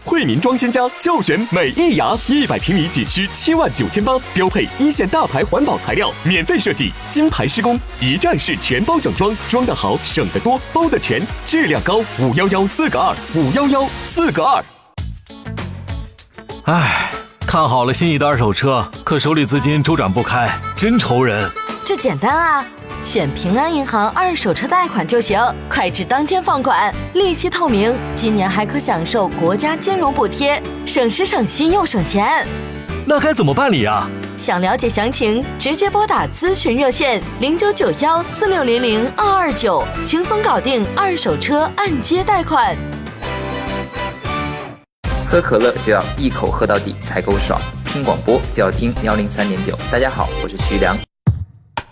惠民装先家就选美益牙，100平米仅需79800，标配一线大牌环保材料，免费设计，金牌施工，一站式全包整装，装得好，省得多，包得全，质量高。511-4个2，511-4个2。 唉，看好了心仪的二手车，可手里资金周转不开，真愁人。 这简单啊，选平安银行二手车贷款就行，快至当天放款，利息透明，今年还可享受国家金融补贴，省时省心又省钱。 那该怎么办理啊？ 想了解详情，直接拨打咨询热线099146002229，轻松搞定二手车按揭贷款。 喝可乐就要一口喝到底才够爽，听广播就要听103.9。大家好，我是徐良。